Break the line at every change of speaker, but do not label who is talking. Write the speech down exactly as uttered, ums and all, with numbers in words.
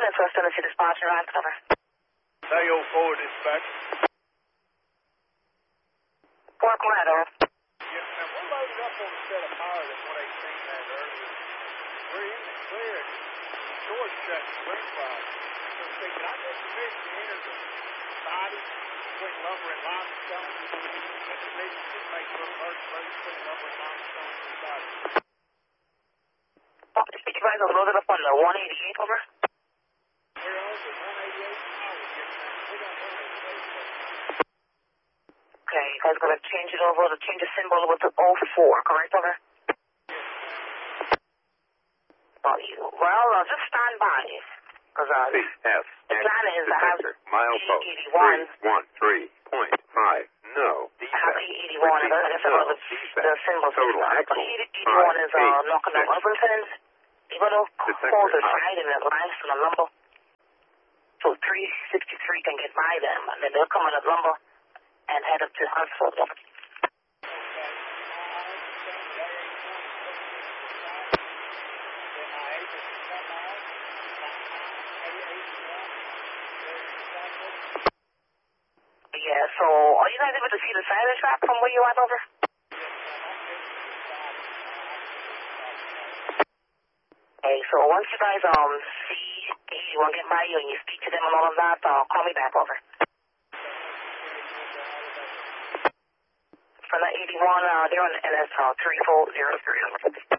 That's West Tennessee Dispatcher, on cover.
Say oh four dispatch.
Four Colorado.
Yes, ma'am. We're loaded up on a set of power that one eighteen had earlier. We're in the clear. Door's shut. Spring fire. So, see, can I get permission to enter the body between lumber and limestone? And permission to make a little earth move between lumber and limestone on the body.
Oh, the speaker guys are loaded up on the one eighty-eight, over.
We're on the one eighty-eight power, yes, ma'am. We're on one eighty-eight.
Okay, you guys gonna change it over to change the symbol over to oh four, correct, over? Well, you, well, uh, just stand by. Because uh,
C S
the plan is to have
milepost
eighty-one.
three one three point five. No.
I have eighty-one, and I guess about the, the symbol.
Total
But eighty-one is uh, knocking on Irvington's. You're going to hold the side in the limestone and lumber. So three sixty-three can get by them, and then they'll come on at lumber and head up to Huntsville. Yeah, so are you guys able to see the side of the shop from where you are, over? Okay, so once you guys um see eighty-one get by you and you speak to them and all of that, uh, call me back, over. From the eighty-one, uh, they're on the N S uh, three four zero three.